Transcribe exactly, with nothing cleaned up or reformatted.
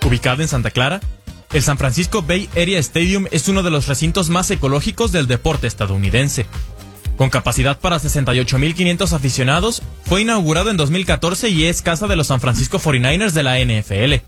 Ubicado en Santa Clara, el San Francisco Bay Area Stadium es uno de los recintos más ecológicos del deporte estadounidense. Con capacidad para sesenta y ocho mil quinientos aficionados, fue inaugurado en dos mil catorce y es casa de los San Francisco cuarenta y nueve ers de la N F L.